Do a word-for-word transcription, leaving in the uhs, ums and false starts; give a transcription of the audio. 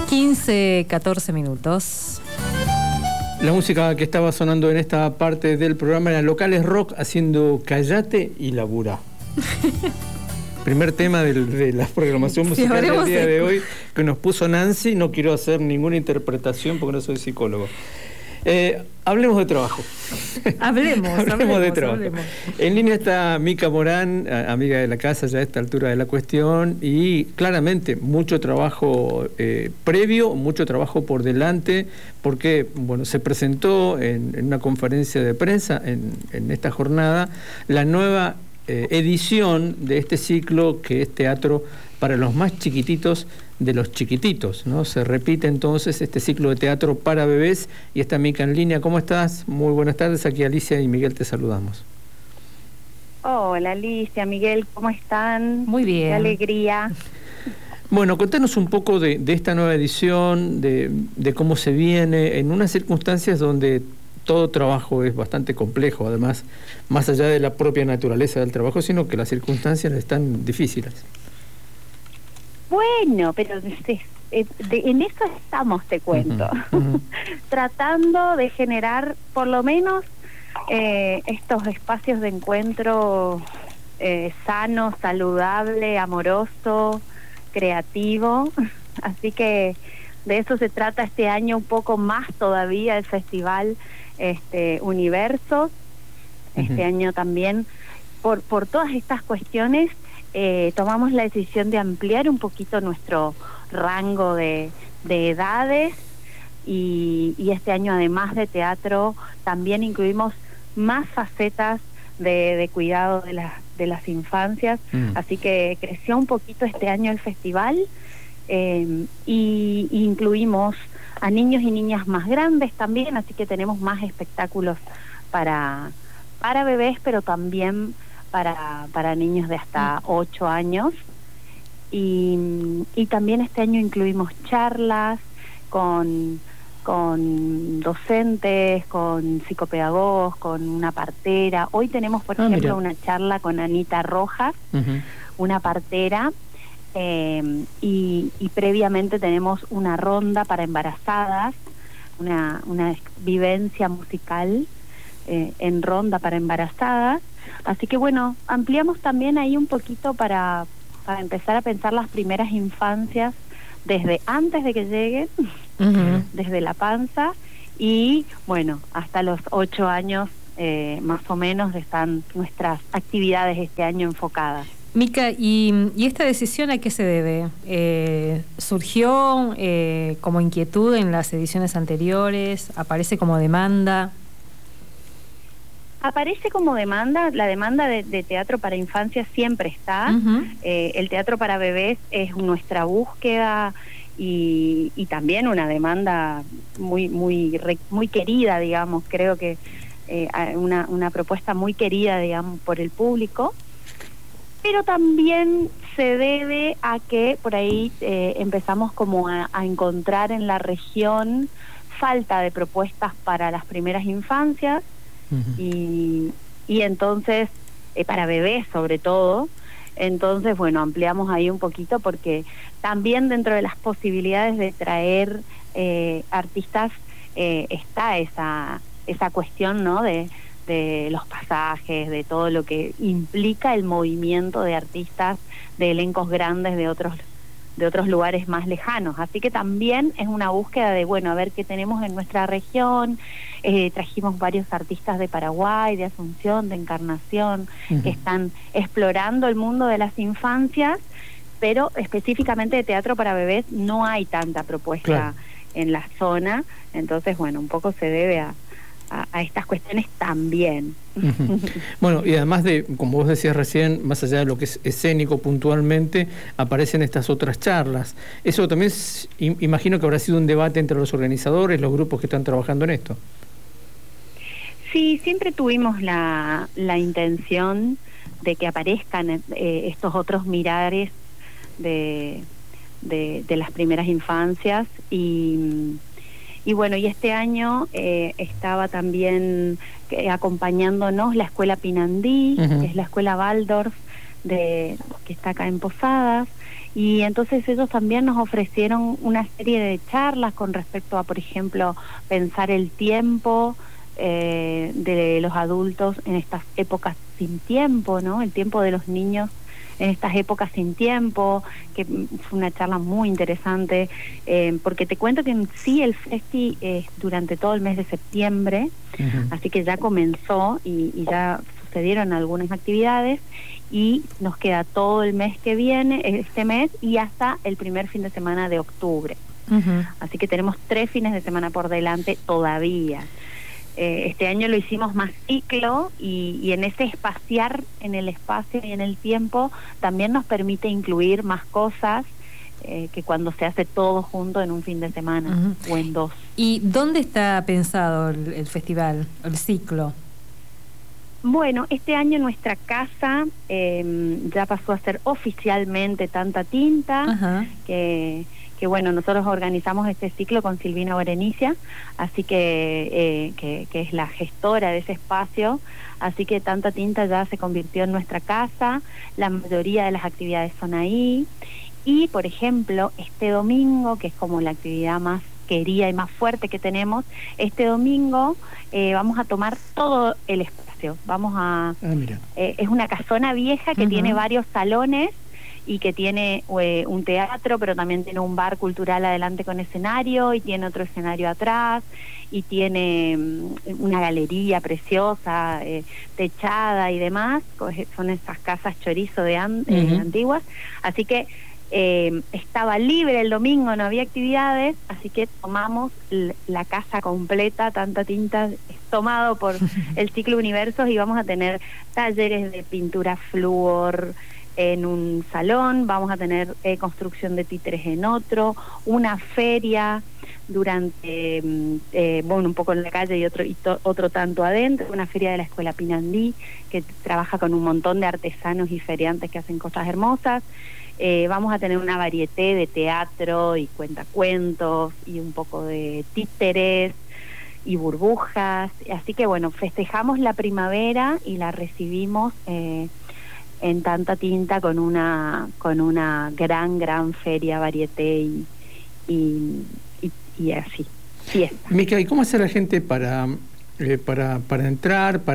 quince, catorce minutos. La música que estaba sonando en esta parte del programa era Locales Rock haciendo Callate y Laburá. Primer tema de, de la programación musical del día de hoy que nos puso Nancy. No quiero hacer ninguna interpretación porque no soy psicólogo. Eh, hablemos de trabajo. Hablemos, hablemos, hablemos de trabajo. Hablemos. En línea está Mica Morán, amiga de la casa ya a esta altura de la cuestión, y claramente mucho trabajo eh, previo, mucho trabajo por delante, porque bueno, se presentó en, en una conferencia de prensa en, en esta jornada la nueva eh, edición de este ciclo que es teatro para los más chiquititos de los chiquititos, ¿no? Se repite entonces este ciclo de teatro para bebés y está Mica en línea. ¿Cómo estás? Muy buenas tardes, aquí Alicia y Miguel te saludamos. Hola Alicia, Miguel, ¿cómo están? Muy bien. Qué alegría. Bueno, contanos un poco de, de esta nueva edición, de, de cómo se viene, en unas circunstancias donde todo trabajo es bastante complejo, además, más allá de la propia naturaleza del trabajo, sino que las circunstancias están difíciles. Bueno, pero de, de, de, en eso estamos, te cuento, uh-huh, uh-huh. tratando de generar por lo menos eh, estos espacios de encuentro eh, sano, saludable, amoroso, creativo, así que de eso se trata este año un poco más todavía el festival este Universos, uh-huh. Este año también por, por todas estas cuestiones. Eh, tomamos la decisión de ampliar un poquito nuestro rango de, de edades y, y este año, además de teatro, también incluimos más facetas de, de cuidado de, la, de las infancias, mm. así que creció un poquito este año el festival eh, y, y incluimos a niños y niñas más grandes también, así que tenemos más espectáculos para, para bebés, pero también para para niños de hasta ocho años y, y también este año incluimos charlas con con docentes, con psicopedagogos, con una partera. Hoy tenemos, por ah, ejemplo, mira. una charla con Anita Rojas, uh-huh. una partera, eh, y, y previamente tenemos una ronda para embarazadas, una, una vivencia musical eh, en ronda para embarazadas. Así que bueno, ampliamos también ahí un poquito para, para empezar a pensar las primeras infancias desde antes de que lleguen, uh-huh. desde la panza y bueno, hasta los ocho años eh, más o menos están nuestras actividades este año enfocadas. Mica, ¿y, y esta decisión a qué se debe? Eh, ¿Surgió eh, como inquietud en las ediciones anteriores? ¿Aparece como demanda? Aparece como demanda, la demanda de, de teatro para infancias siempre está, uh-huh. eh, el teatro para bebés es nuestra búsqueda y, y también una demanda muy muy muy querida, digamos, creo que eh, una, una propuesta muy querida, digamos, por el público, pero también se debe a que por ahí eh, empezamos como a, a encontrar en la región falta de propuestas para las primeras infancias. Uh-huh. y, y entonces eh, para bebés sobre todo, entonces bueno, ampliamos ahí un poquito porque también dentro de las posibilidades de traer eh, artistas eh, está esa esa cuestión, ¿no? de, de los pasajes, de todo lo que implica el movimiento de artistas, de elencos grandes de otros de otros lugares más lejanos, así que también es una búsqueda de, bueno, a ver qué tenemos en nuestra región. Eh, trajimos varios artistas de Paraguay, de Asunción, de Encarnación, uh-huh. que están explorando el mundo de las infancias, pero específicamente de teatro para bebés no hay tanta propuesta claro. en la zona, entonces bueno, un poco se debe a A, a estas cuestiones también. Uh-huh. Bueno, y además de, como vos decías recién, más allá de lo que es escénico puntualmente, aparecen estas otras charlas. Eso también es, imagino que habrá sido un debate entre los organizadores, los grupos que están trabajando en esto. Sí, siempre tuvimos la, la intención de que aparezcan eh, estos otros mirares de, de, de las primeras infancias y... Y bueno, y este año eh, estaba también eh, acompañándonos la Escuela Pinandí, uh-huh. que es la Escuela Waldorf de que está acá en Posadas, y entonces ellos también nos ofrecieron una serie de charlas con respecto a, por ejemplo, pensar el tiempo eh, de los adultos en estas épocas sin tiempo, ¿no? El tiempo de los niños en estas épocas sin tiempo, que fue una charla muy interesante, eh, porque te cuento que en sí el festi es durante todo el mes de septiembre, uh-huh. Así que ya comenzó y, y ya sucedieron algunas actividades, y nos queda todo el mes que viene, este mes, y hasta el primer fin de semana de octubre. Uh-huh. Así que tenemos tres fines de semana por delante todavía. Eh, este año lo hicimos más ciclo, y, y en ese espaciar en el espacio y en el tiempo también nos permite incluir más cosas eh, que cuando se hace todo junto en un fin de semana, uh-huh. O en dos. ¿Y dónde está pensado el, el festival, el ciclo? Bueno, este año nuestra casa eh, ya pasó a ser oficialmente Tanta Tinta, uh-huh. que... que bueno, nosotros organizamos este ciclo con Silvina Berenicia, así que, eh, que que es la gestora de ese espacio, así que Tanta Tinta ya se convirtió en nuestra casa, la mayoría de las actividades son ahí, y por ejemplo, este domingo, que es como la actividad más querida y más fuerte que tenemos, este domingo eh, vamos a tomar todo el espacio, vamos a... Ah, mira. Eh, es una casona vieja que uh-huh. tiene varios salones, y que tiene eh, un teatro, pero también tiene un bar cultural adelante con escenario, y tiene otro escenario atrás, y tiene um, una galería preciosa, eh, techada y demás. Son esas casas chorizo de an- uh-huh. eh, antiguas, así que eh, estaba libre el domingo, no había actividades, así que tomamos l- la casa completa, Tanta Tinta es tomado por el ciclo Universos, y vamos a tener talleres de pintura flúor en un salón, vamos a tener eh, construcción de títeres en otro, una feria durante, eh, bueno, un poco en la calle y otro y to, otro tanto adentro, una feria de la Escuela Pinandí, que trabaja con un montón de artesanos y feriantes que hacen cosas hermosas. Eh, vamos a tener una varieté de teatro y cuentacuentos y un poco de títeres y burbujas, así que bueno, festejamos la primavera y la recibimos eh, en Tanta Tinta con una con una gran gran feria, varieté y y, y, y así fiesta. Mica, ¿y cómo hace la gente para eh, para para entrar, para